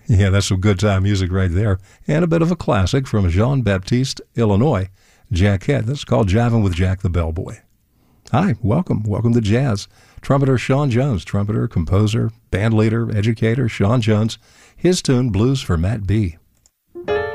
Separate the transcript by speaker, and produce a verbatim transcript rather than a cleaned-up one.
Speaker 1: Yeah, that's some good time music right there. And a bit of a classic from Jean-Baptiste, Illinois, Jackette. That's called Jiving with Jack the Bellboy. Hi, welcome. Welcome to Jazz. Trumpeter Sean Jones, trumpeter, composer, band leader, educator Sean Jones. His tune, Blues for Matt B.